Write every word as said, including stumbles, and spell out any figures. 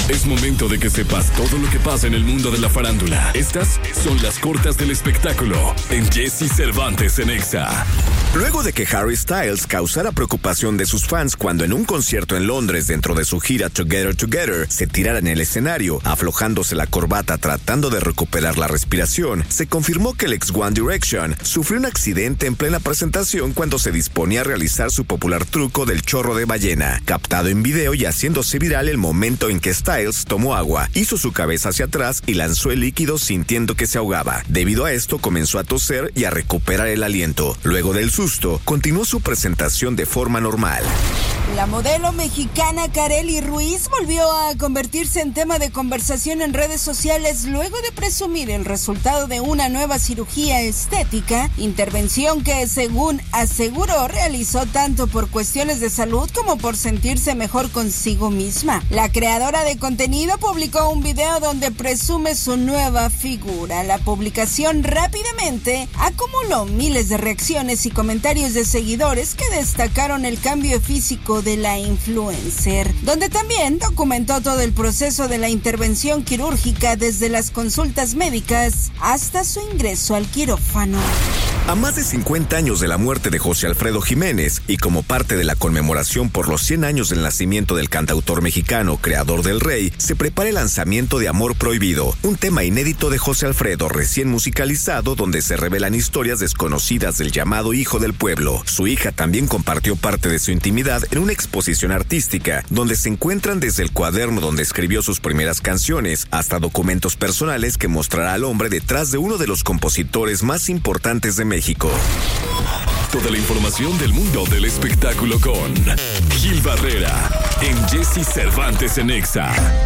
Es momento de que sepas todo lo que pasa en el mundo de la farándula. Estas son las cortas del espectáculo en Jesse Cervantes en Exa. Luego de que Harry Styles causara preocupación de sus fans cuando en un concierto en Londres dentro de su gira Together Together se tirara en el escenario, aflojándose la corbata tratando de recuperar la respiración, se confirmó que el ex One Direction sufrió un accidente en plena presentación cuando se disponía a realizar su popular truco del chorro de ballena, captado en video y haciéndose viral el momento en que Styles tomó agua, hizo su cabeza hacia atrás y lanzó el líquido sintiendo que se ahogaba. Debido a esto comenzó a toser y a recuperar el aliento. Luego del susto, continuó su presentación de forma normal. La modelo mexicana Karely Ruiz volvió a convertirse en tema de conversación en redes sociales luego de presumir el resultado de una nueva cirugía estética, intervención que, según aseguró, realizó tanto por cuestiones de salud como por sentirse mejor consigo misma. La creadora de contenido publicó un video donde presume su nueva figura. La publicación rápidamente acumuló miles de reacciones y comentarios de seguidores que destacaron el cambio físico de la influencer, donde también documentó todo el proceso de la intervención quirúrgica desde las consultas médicas hasta su ingreso al quirófano. A más de cincuenta años de la muerte de José Alfredo Jiménez y como parte de la conmemoración por los cien años del nacimiento del cantautor mexicano, creador del Rey, se prepara el lanzamiento de Amor Prohibido, un tema inédito de José Alfredo recién musicalizado donde se revelan historias desconocidas del llamado Hijo del Pueblo. Su hija también compartió parte de su intimidad en una exposición artística donde se encuentran desde el cuaderno donde escribió sus primeras canciones hasta documentos personales que mostrará al hombre detrás de uno de los compositores más importantes de México. México. Toda la información del mundo del espectáculo con Gil Barrera en Jesse Cervantes en Exa.